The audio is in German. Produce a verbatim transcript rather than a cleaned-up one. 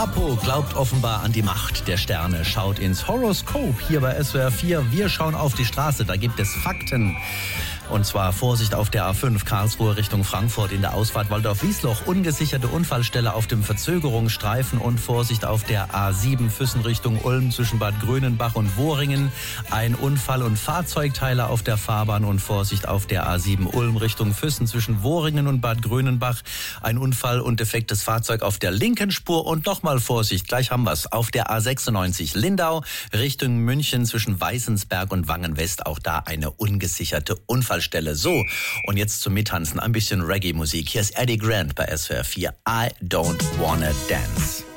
Apo glaubt offenbar an die Macht der Sterne, schaut ins Horoskop hier bei S W R vier. Wir schauen auf die Straße, da gibt es Fakten. Und zwar Vorsicht auf der A fünf, Karlsruhe Richtung Frankfurt in der Ausfahrt Waldorf-Wiesloch. Ungesicherte Unfallstelle auf dem Verzögerungsstreifen und Vorsicht auf der A sieben, Füssen Richtung Ulm zwischen Bad Grönenbach und Wohringen. Ein Unfall und Fahrzeugteile auf der Fahrbahn und Vorsicht auf der A sieben, Ulm Richtung Füssen zwischen Wohringen und Bad Grönenbach. Ein Unfall und defektes Fahrzeug auf der linken Spur und nochmal Vorsicht, gleich haben wir's, auf der A sechsundneunzig Lindau Richtung München zwischen Weißensberg und Wangen-West. Auch da eine ungesicherte Unfallstelle. So, und jetzt zum Mittanzen ein bisschen Reggae-Musik. Hier ist Eddie Grant bei S W R vier. I don't wanna dance.